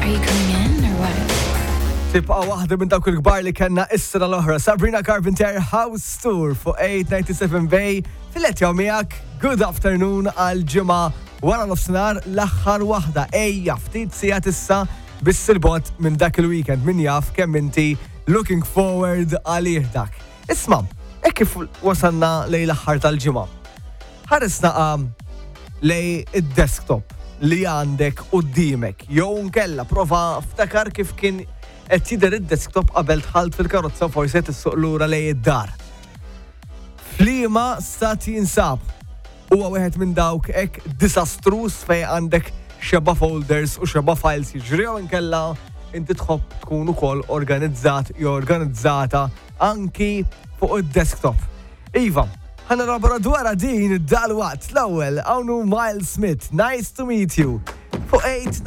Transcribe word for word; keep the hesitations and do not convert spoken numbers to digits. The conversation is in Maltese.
Are you coming in or what? Tibqa' waħda minn dawk il-kbar li kellna issra l-oħra, Sabrina Carpenter House Tour fuq eight ninety-seven Bay fil-let jew miegħek. Good afternoon għal ġimgħa wara nofsinhar l-aħħar waħda ejja ftit sigħat issa bis-silbot minn dak il-weekend min jaf kemm inti looking forward għalih dak. Isma', hekk kif wasalna lejn l-aħħar tal-ġimgħa. Ħaresna lej id-desktop li għandek qudiemek jew nkella prova ftakar kif kien qed jidher id-desktop qabel tħalt fil-karozza forsi tissuq lura lejn id-dar. Fliema stat jinsab huwa wieħed minn dawk hekk disastruż fejn għandek xeba folders u xeba files jiġri jew inkella inti tħobb tkun ukoll organizzat jew organizzata anki fuq id-desktop. Iva, ħana rabra dwar din id-dalwat l-ewwel hawn Miles Smith. Nice to meet you. Fuq eight